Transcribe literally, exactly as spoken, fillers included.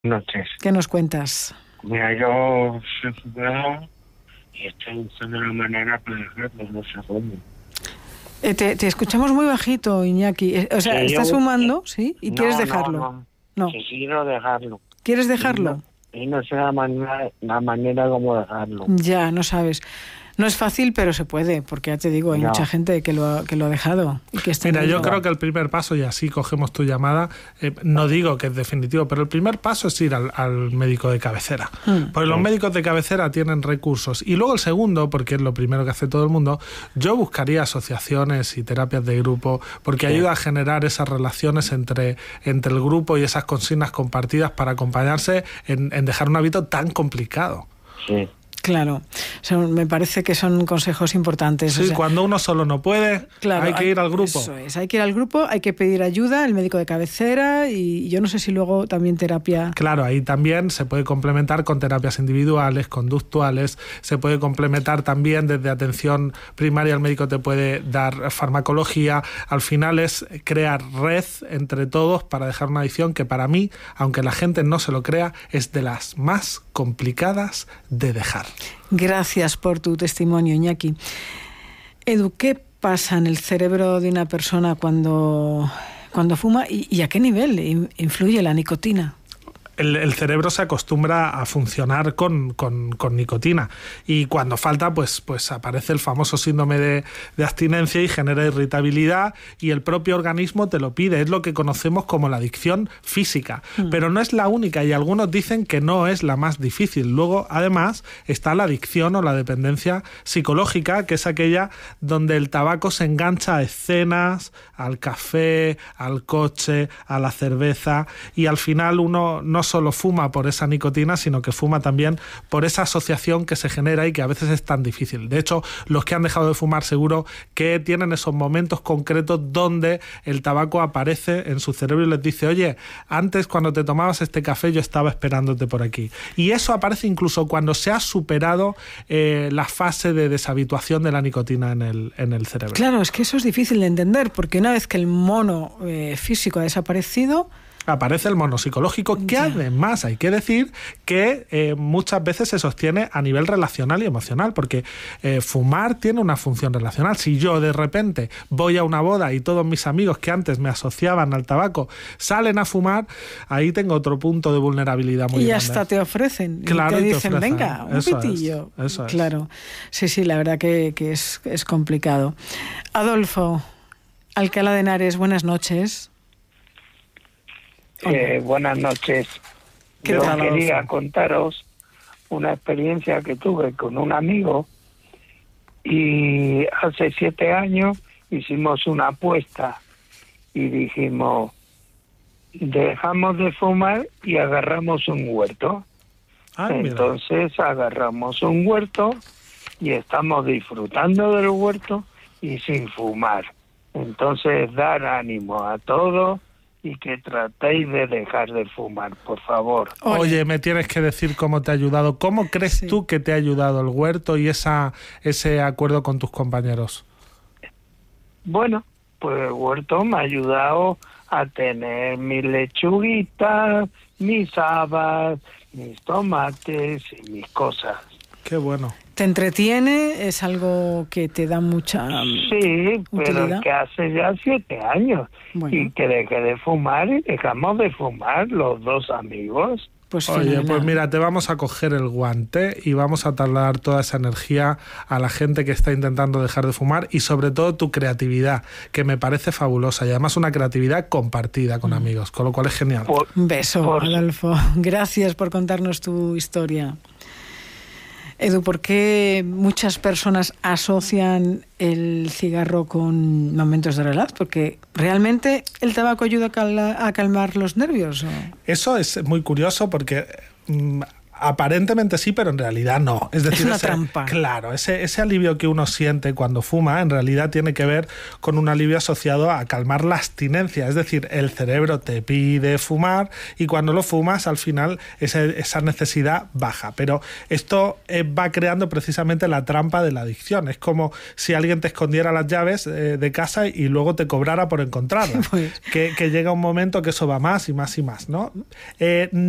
Noches. ¿Qué nos cuentas? Mira, yo soy jugador y estoy buscando una manera para dejarlo, no sé cómo. Eh, te, te escuchamos muy bajito, Iñaki. Eh, O sea, Sí, estás yo- fumando, ¿sí? ¿Y No, quieres no, dejarlo? No, No. Que quiero dejarlo. ¿Quieres Y dejarlo? no, y no sé la manera, la manera como dejarlo. Ya, no sabes. No es fácil, pero se puede, porque ya te digo, hay No. mucha gente que lo ha, que lo ha dejado. Y que está Mira, en yo ello. creo que el primer paso, y así cogemos tu llamada, eh, no digo que es definitivo, pero el primer paso es ir al, al médico de cabecera. Mm. Porque los Sí. médicos de cabecera tienen recursos. Y luego el segundo, porque es lo primero que hace todo el mundo, yo buscaría asociaciones y terapias de grupo, porque Sí. ayuda a generar esas relaciones entre, entre el grupo y esas consignas compartidas para acompañarse en, en dejar un hábito tan complicado. Sí. Claro, o sea, me parece que son consejos importantes. Sí, o sea, cuando uno solo no puede, claro, hay que ir al grupo. Eso es, hay que ir al grupo, hay que pedir ayuda, el médico de cabecera y yo no sé si luego también terapia. Claro, ahí también se puede complementar con terapias individuales, conductuales, se puede complementar también desde atención primaria, el médico te puede dar farmacología. Al final es crear red entre todos para dejar una adicción que para mí, aunque la gente no se lo crea, es de las más complicadas de dejar. Gracias por tu testimonio, Iñaki. Edu, ¿qué pasa en el cerebro de una persona cuando, cuando fuma y, y a qué nivel in- influye la nicotina? El, el cerebro se acostumbra a funcionar con, con, con nicotina y cuando falta pues, pues aparece el famoso síndrome de, de abstinencia y genera irritabilidad y el propio organismo te lo pide. Es lo que conocemos como la adicción física, mm. pero no es la única y algunos dicen que no es la más difícil. Luego además está la adicción o la dependencia psicológica, que es aquella donde el tabaco se engancha a escenas, al café, al coche, a la cerveza y al final uno no solo fuma por esa nicotina, sino que fuma también por esa asociación que se genera y que a veces es tan difícil. De hecho, los que han dejado de fumar seguro que tienen esos momentos concretos donde el tabaco aparece en su cerebro y les dice, oye, antes cuando te tomabas este café yo estaba esperándote por aquí. Y eso aparece incluso cuando se ha superado eh, la fase de deshabituación de la nicotina en el, en el cerebro. Claro, es que eso es difícil de entender, porque una vez que el mono eh, físico ha desaparecido, aparece el mono psicológico, que ya. además hay que decir que eh, muchas veces se sostiene a nivel relacional y emocional, porque eh, fumar tiene una función relacional. Si yo de repente voy a una boda y todos mis amigos que antes me asociaban al tabaco salen a fumar, ahí tengo otro punto de vulnerabilidad muy y grande. hasta te ofrecen, Claro, y te y te dicen, ofrecen. venga, un Eso es, pitillo. eso es. Claro, sí, sí, la verdad que, que es, es complicado. Adolfo, Alcalá de Henares, buenas noches. Eh, buenas noches. ¿Qué Yo tal, quería Adolfo? contaros una experiencia que tuve con un amigo y hace siete años hicimos una apuesta y dijimos, dejamos de fumar y agarramos un huerto. Ay, mira. Entonces agarramos un huerto y estamos disfrutando del huerto y sin fumar. Entonces dar ánimo a todos y que tratéis de dejar de fumar, por favor. Oye, me tienes que decir cómo te ha ayudado. ¿Cómo crees Sí. tú que te ha ayudado el huerto y esa ese acuerdo con tus compañeros? Bueno, pues el huerto me ha ayudado a tener mis lechuguitas, mis habas, mis tomates y mis cosas. Qué bueno. ¿Te entretiene? ¿Es algo que te da mucha Sí, pero utilidad? que hace ya siete años Bueno. y que dejé de fumar y dejamos de fumar los dos amigos. Pues Oye, fenomenal. pues mira, te vamos a coger el guante y vamos a trasladar toda esa energía a la gente que está intentando dejar de fumar y sobre todo tu creatividad, que me parece fabulosa y además una creatividad compartida con amigos, con lo cual es genial. Por, Un beso, por- Adolfo. Gracias por contarnos tu historia. Edu, ¿por qué muchas personas asocian el cigarro con momentos de relax? Porque realmente el tabaco ayuda a, calma, a calmar los nervios. ¿O? Eso es muy curioso porque mmm, aparentemente sí, pero en realidad no. Es decir, Es una ese, trampa. Claro, ese, ese alivio que uno siente cuando fuma en realidad tiene que ver con un alivio asociado a calmar la abstinencia. Es decir, el cerebro te pide fumar y cuando lo fumas al final ese, esa necesidad baja. Pero esto eh, va creando precisamente la trampa de la adicción. Es como si alguien te escondiera las llaves eh, de casa y luego te cobrara por encontrarlas. Pues. que, que llega un momento que eso va más y más y más, ¿no? Eh,